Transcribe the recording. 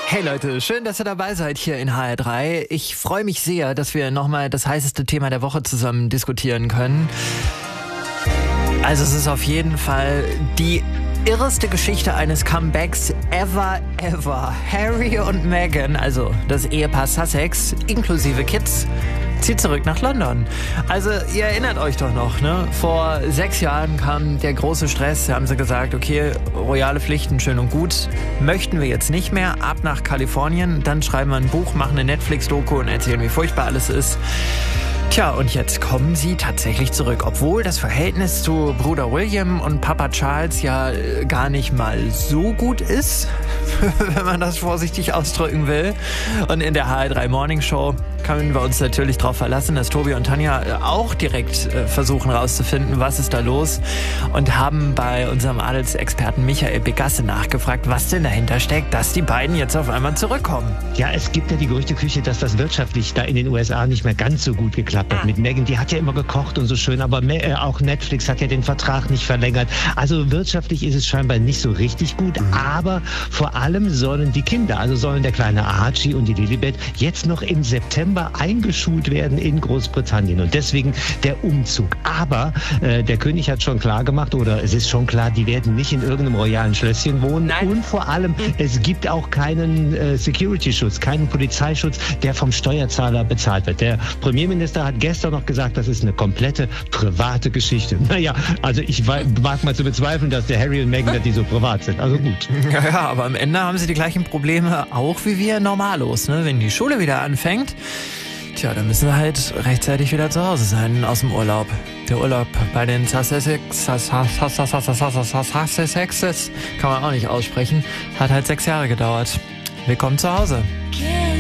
Hey Leute, schön, dass ihr dabei seid hier in HR3. Ich freue mich sehr, dass wir nochmal das heißeste Thema der Woche zusammen diskutieren können. Also es ist auf jeden Fall die irreste Geschichte eines Comebacks ever. Harry und Meghan, also das Ehepaar Sussex, inklusive Kids, zieht zurück nach London. Also ihr erinnert euch doch noch, ne? Vor 6 Jahren kam der große Stress, da haben sie gesagt, okay, royale Pflichten, schön und gut, möchten wir jetzt nicht mehr, ab nach Kalifornien, dann schreiben wir ein Buch, machen eine Netflix-Doku und erzählen, wie furchtbar alles ist. Tja, und jetzt kommen sie tatsächlich zurück, obwohl das Verhältnis zu Bruder William und Papa Charles ja gar nicht mal so gut ist, wenn man das vorsichtig ausdrücken will. Und in der HR3 Morning Show können wir uns natürlich darauf verlassen, dass Tobi und Tanja auch direkt versuchen rauszufinden, was ist da los, und haben bei unserem Adelsexperten Michael Begasse nachgefragt, was denn dahinter steckt, dass die beiden jetzt auf einmal zurückkommen. Ja, es gibt ja die Gerüchteküche, dass das wirtschaftlich da in den USA nicht mehr ganz so gut geklappt hat mit Meghan. Die hat ja immer gekocht und so schön, aber auch Netflix hat ja den Vertrag nicht verlängert. Also wirtschaftlich ist es scheinbar nicht so richtig gut, aber vor allem sollen die Kinder, also sollen der kleine Archie und die Lilibet jetzt noch im September eingeschult werden in Großbritannien und deswegen der Umzug. Aber der König hat schon klar gemacht, oder es ist schon klar, die werden nicht in irgendeinem royalen Schlösschen wohnen. Nein. Und vor allem, es gibt auch keinen Security-Schutz, keinen Polizeischutz, der vom Steuerzahler bezahlt wird. Der Premierminister hat gestern noch gesagt, das ist eine komplette private Geschichte. Naja, also ich mag mal zu bezweifeln, dass der Harry und Meghan, dass die so privat sind. Also gut. Ja, aber am Ende haben sie die gleichen Probleme auch wie wir normalos, ne? Wenn die Schule wieder anfängt, tja, dann müssen sie halt rechtzeitig wieder zu Hause sein aus dem Urlaub. Der Urlaub bei den Sussexes, kann man auch nicht aussprechen, hat halt 6 Jahre gedauert. Willkommen zu Hause.